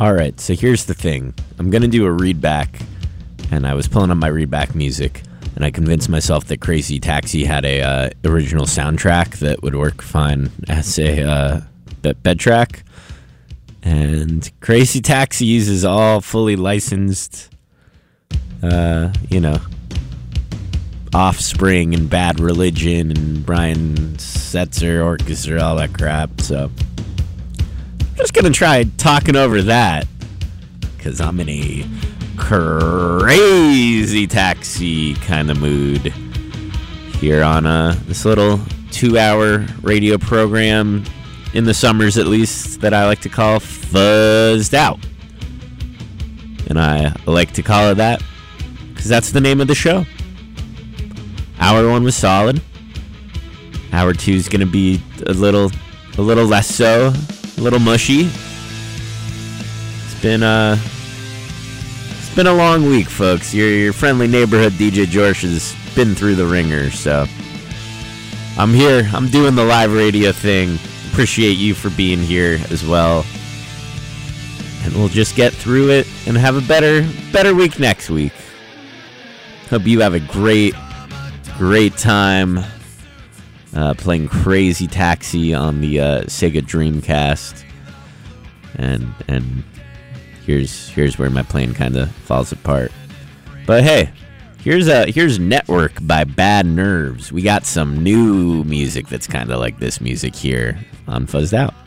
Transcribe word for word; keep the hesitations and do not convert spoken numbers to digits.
Alright, so here's the thing. I'm gonna do a read back, and I was pulling up my read back music, and I convinced myself that Crazy Taxi had a uh, original soundtrack that would work fine as a uh, bed track. And Crazy Taxi uses all fully licensed, uh, you know, Offspring and Bad Religion and Brian Setzer Orchestra, all that crap, so I'm just gonna try talking over that, because I'm in a Crazy Taxi kind of mood here on uh, this little two-hour radio program, in the summers at least, that I like to call Fuzzed Out. And I like to call it that because that's the name of the show. Hour one was solid. Hour two is going to be a little, a little less so, a little mushy. It's been a, it's been a long week, folks. Your your friendly neighborhood D J George has been through the ringer, so I'm here. I'm doing the live radio thing. Appreciate you for being here as well, and we'll just get through it and have a better, better week next week. Hope you have a great. Great time uh, playing Crazy Taxi on the uh, Sega Dreamcast, and and here's here's where my plane kind of falls apart. But hey, here's a here's Network by Bad Nerves. We got some new music that's kind of like this music here on Fuzzed Out.